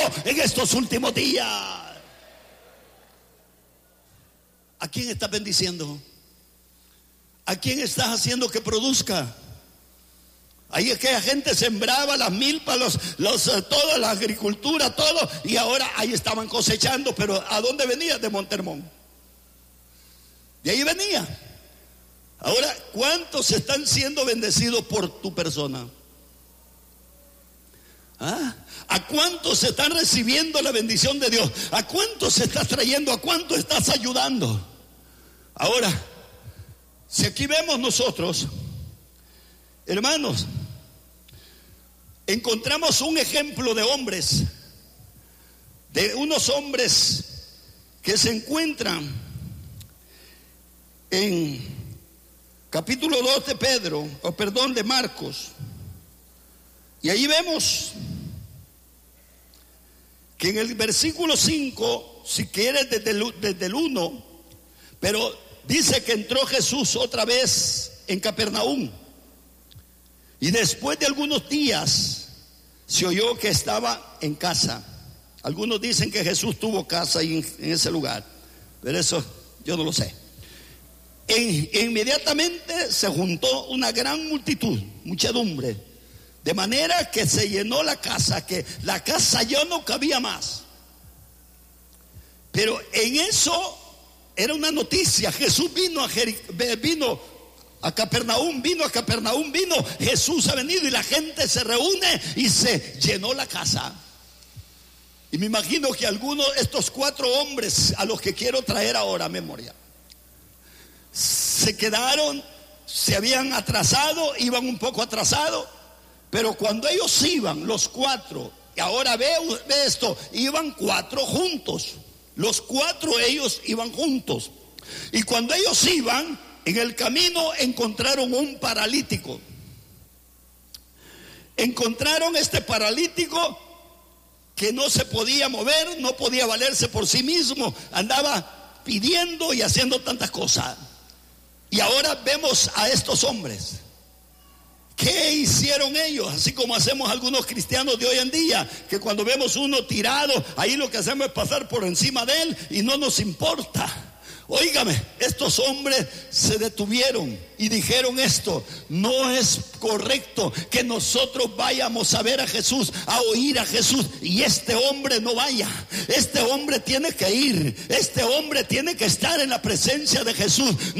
en estos últimos días. ¿A quién estás bendiciendo? ¿A quién estás haciendo que produzca? Ahí aquella gente sembraba las milpas, toda la agricultura, todo, y ahora ahí estaban cosechando. Pero ¿a dónde venía? De Montermón. De ahí venía. Ahora, ¿cuántos están siendo bendecidos por tu persona? ¿Ah? ¿A cuántos están recibiendo la bendición de Dios? ¿A cuántos estás trayendo? ¿A cuántos estás ayudando? Ahora, si aquí vemos nosotros, hermanos, encontramos un ejemplo de hombres, de unos hombres que se encuentran en capítulo 2 de de Marcos. Y ahí vemos que en el versículo 5, si quieres desde el 1, pero dice que entró Jesús otra vez en Capernaum. Y después de algunos días se oyó que estaba en casa. Algunos dicen que Jesús tuvo casa ahí en ese lugar, pero eso yo no lo sé. Inmediatamente se juntó una gran multitud, muchedumbre, de manera que se llenó la casa, que la casa ya no cabía más. Pero en eso era una noticia. Jesús vino a Capernaum, Jesús ha venido, y la gente se reúne y se llenó la casa. Y me imagino que algunos de estos 4 hombres a los que quiero traer ahora a memoria se quedaron, se habían atrasado, iban un poco atrasados, pero cuando ellos iban, los 4, y ahora ve esto, iban 4 juntos, los 4 ellos iban juntos, y cuando ellos iban, en el camino encontraron un paralítico. Encontraron este paralítico que no se podía mover, no podía valerse por sí mismo, andaba pidiendo y haciendo tantas cosas. Y ahora vemos a estos hombres. ¿Qué hicieron ellos? Así como hacemos algunos cristianos de hoy en día, que cuando vemos uno tirado, ahí lo que hacemos es pasar por encima de él y no nos importa. Óigame, estos hombres se detuvieron y dijeron esto: no es correcto que nosotros vayamos a ver a Jesús, a oír a Jesús, y este hombre no vaya. Este hombre tiene que ir, este hombre tiene que estar en la presencia de Jesús.